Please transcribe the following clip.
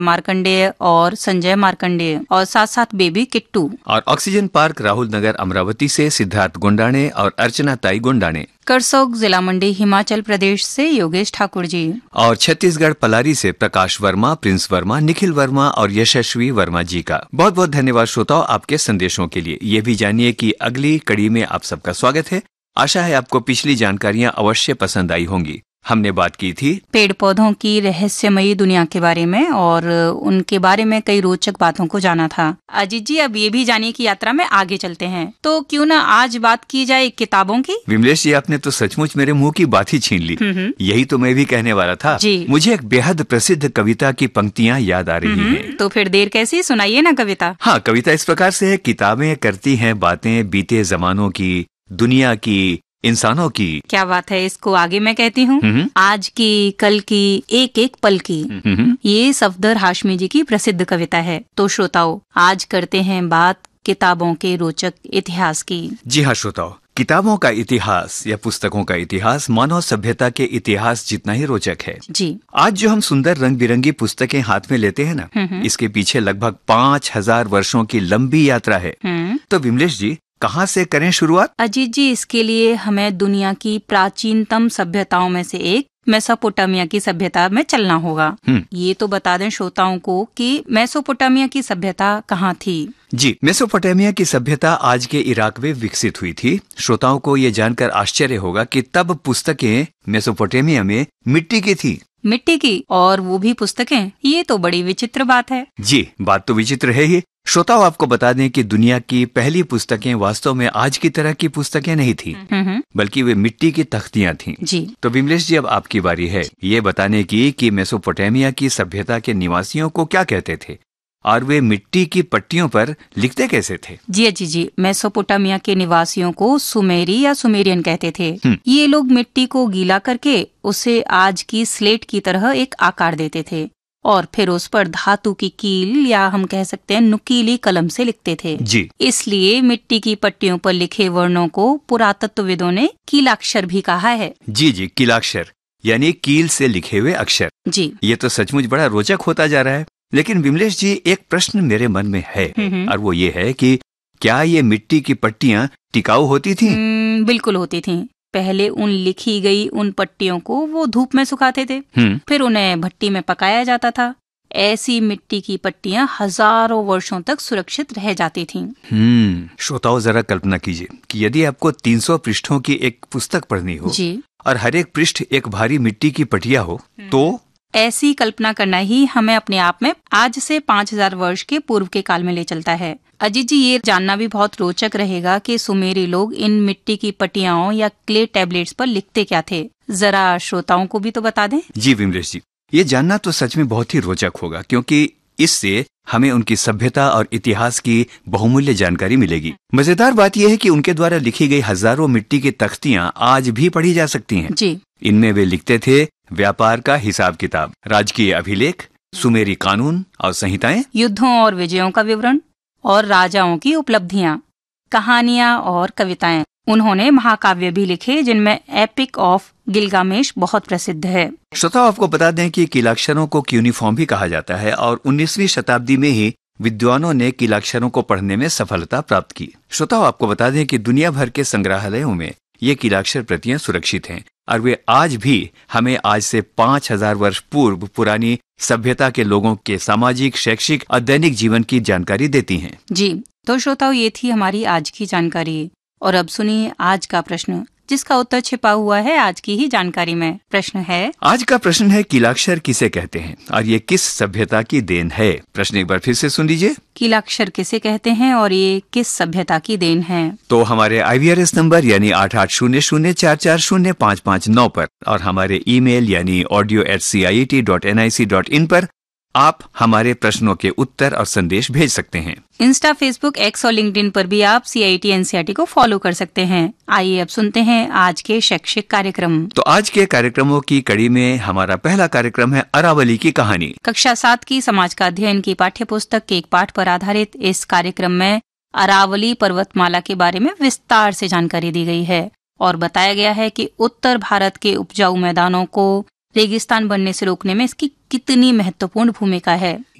मार्कंडेय और संजय मार्कंडेय और साथ साथ बेबी किट्टू। और ऑक्सीजन पार्क राहुल नगर अमरावती से सिद्धार्थ गुंडाने और अर्चना ताई गुंडाने। करसोग जिला मंडी हिमाचल प्रदेश से योगेश ठाकुर जी। और छत्तीसगढ़ पलारी से प्रकाश वर्मा, प्रिंस वर्मा, निखिल वर्मा और यशस्वी वर्मा जी का बहुत बहुत धन्यवाद श्रोताओं आपके संदेशों के लिए। ये भी जानिए कि अगली कड़ी में आप सबका स्वागत है। आशा है आपको पिछली जानकारियां अवश्य पसंद आई होंगी। हमने बात की थी पेड़ पौधों की रहस्यमयी दुनिया के बारे में और उनके बारे में कई रोचक बातों को जाना था। अजीत जी, अब ये भी जानिए कि यात्रा में आगे चलते हैं, तो क्यों ना आज बात की जाए किताबों की। विमलेश जी, आपने तो सचमुच मेरे मुंह की बात ही छीन ली। यही तो मैं भी कहने वाला था जी। मुझे एक बेहद प्रसिद्ध कविता की पंक्तियां याद आ रही हैं। तो फिर देर कैसी, सुनाइए ना कविता। हाँ, कविता इस प्रकार से है। किताबें करती हैं बातें बीते जमानों की, दुनिया की, इंसानों की। क्या बात है, इसको आगे मैं कहती हूँ। आज की, कल की, एक एक पल की। ये सफदर हाशमी जी की प्रसिद्ध कविता है। तो श्रोताओं, आज करते हैं बात किताबों के रोचक इतिहास की। जी हाँ श्रोताओं, किताबों का इतिहास या पुस्तकों का इतिहास मानव सभ्यता के इतिहास जितना ही रोचक है जी। आज जो हम सुंदर रंग बिरंगी पुस्तकें हाथ में लेते हैं ना, इसके पीछे लगभग 5000 वर्षों की लंबी यात्रा है। तो विमलेश जी, कहाँ से करें शुरुआत? अजीत जी, इसके लिए हमें दुनिया की प्राचीनतम सभ्यताओं में से एक मेसोपोटामिया की सभ्यता में चलना होगा। ये तो बता दें श्रोताओं को कि मेसोपोटामिया की सभ्यता कहाँ थी। जी, मेसोपोटामिया की सभ्यता आज के इराक में विकसित हुई थी। श्रोताओं को ये जानकर आश्चर्य होगा कि तब पुस्तकें मेसोपोटामिया में मिट्टी की थी। मिट्टी की, और वो भी पुस्तकें। ये तो बड़ी विचित्र बात है। जी, बात तो विचित्र है ही। श्रोताओं, आपको बता दें कि दुनिया की पहली पुस्तकें वास्तव में आज की तरह की पुस्तकें नहीं थी, बल्कि वे मिट्टी की तख्तियां थीं। जी। तो विमलेश जी, अब आपकी बारी है ये बताने की कि मेसोपोटामिया की सभ्यता के निवासियों को क्या कहते थे और वे मिट्टी की पट्टियों पर लिखते कैसे थे। जी, मेसोपोटामिया के निवासियों को सुमेरी या सुमेरियन कहते थे। ये लोग मिट्टी को गीला करके उसे आज की स्लेट की तरह एक आकार देते थे और फिर उस पर धातु की कील या हम कह सकते हैं नुकीली कलम से लिखते थे। जी। इसलिए मिट्टी की पट्टियों पर लिखे वर्णों को पुरातत्वविदों ने कीलाक्षर भी कहा है। जी, कीलाक्षर यानी कील से लिखे हुए अक्षर। जी। ये तो सचमुच बड़ा रोचक होता जा रहा है। लेकिन विमलेश जी, एक प्रश्न मेरे मन में है और वो ये है कि क्या ये मिट्टी की पट्टियां टिकाऊ होती थीं? बिल्कुल होती थीं। पहले उन लिखी गई उन पट्टियों को वो धूप में सुखाते थे, फिर उन्हें भट्टी में पकाया जाता था। ऐसी मिट्टी की पट्टियां हजारों वर्षों तक सुरक्षित रह जाती थीं। श्रोताओं, जरा कल्पना कीजिए कि यदि आपको 300 पृष्ठों की एक पुस्तक पढ़नी हो जी। और हर एक पृष्ठ एक भारी मिट्टी की पटिया हो, तो ऐसी कल्पना करना ही हमें अपने आप में आज से 5000 वर्ष के पूर्व के काल में ले चलता है। अजीत जी, ये जानना भी बहुत रोचक रहेगा कि सुमेरी लोग इन मिट्टी की पटियाओं या क्ले टैबलेट्स पर लिखते क्या थे। जरा श्रोताओं को भी तो बता दें। जी विमलेश जी, ये जानना तो सच में बहुत ही रोचक होगा, क्योंकि इससे हमें उनकी सभ्यता और इतिहास की बहुमूल्य जानकारी मिलेगी। मजेदार बात यह है कि उनके द्वारा लिखी गई हजारों मिट्टी की तख्तियां आज भी पढ़ी जा सकती हैं। जी। इनमें वे लिखते थे व्यापार का हिसाब किताब, राजकीय अभिलेख, सुमेरी कानून और संहिताएं, युद्धों और विजयों का विवरण और राजाओं की उपलब्धियां, कहानियां और कविताएं। उन्होंने महाकाव्य भी लिखे जिनमें एपिक ऑफ गिलगामेश बहुत प्रसिद्ध है। श्रोताओं, आपको बता दें कि कीलाक्षरों को क्यूनिफॉर्म भी कहा जाता है और 19वीं शताब्दी में ही विद्वानों ने कीलाक्षरों को पढ़ने में सफलता प्राप्त की। श्रोताओं, आपको बता दें कि दुनिया भर के संग्रहालयों में ये कीलाक्षर प्रतियां सुरक्षित हैं और वे आज भी हमें आज से 5000 वर्ष पूर्व पुरानी सभ्यता के लोगों के सामाजिक, शैक्षिक और दैनिक जीवन की जानकारी देती हैं। जी, तो श्रोताओं, ये थी हमारी आज की जानकारी। और अब सुनिए आज का प्रश्न, जिसका उत्तर छिपा हुआ है आज की ही जानकारी में। प्रश्न है, आज का प्रश्न है, कीलाक्षर किसे कहते हैं और ये किस सभ्यता की देन है? प्रश्न एक बार फिर से सुन लीजिए। कीलाक्षर किसे कहते हैं और ये किस सभ्यता की देन है? तो हमारे IVRS नंबर यानी 8800440559 पर और हमारे ईमेल यानी audio@ciet.nic.in पर आप हमारे प्रश्नों के उत्तर और संदेश भेज सकते हैं। इंस्टा, फेसबुक, एक्स और लिंक्डइन पर भी आप CIET NCERT को फॉलो कर सकते हैं। आइए अब सुनते हैं आज के शैक्षिक कार्यक्रम। तो आज के कार्यक्रमों की कड़ी में हमारा पहला कार्यक्रम है अरावली की कहानी। कक्षा 7 की समाज का अध्ययन की पाठ्य पुस्तक के एक पाठ पर आधारित इस कार्यक्रम में अरावली पर्वतमाला के बारे में विस्तार से जानकारी दी गई है और बताया गया है कि उत्तर भारत के उपजाऊ मैदानों को रेगिस्तान बनने से रोकने में इसकी कितनी महत्वपूर्ण भूमिका है।